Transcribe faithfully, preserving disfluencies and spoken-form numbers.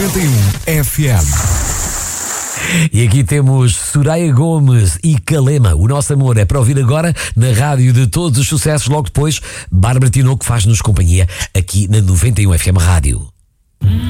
noventa e um F M. E aqui temos Soraya Gomes e Calema. O nosso amor é para ouvir agora na rádio de todos os sucessos. Logo depois, Bárbara Tinoco faz-nos companhia aqui na noventa e um F M Rádio.